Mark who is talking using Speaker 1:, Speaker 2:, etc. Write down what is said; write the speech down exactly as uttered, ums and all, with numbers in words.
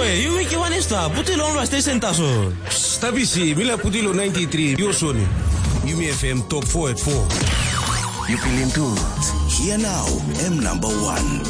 Speaker 1: we, you wiki wanesta, putilo onwa station taso.
Speaker 2: Stabisi, mila putilo ninety-three, yo soni. U M F M top four at four.
Speaker 3: You feeling good?
Speaker 4: Here now, M number one.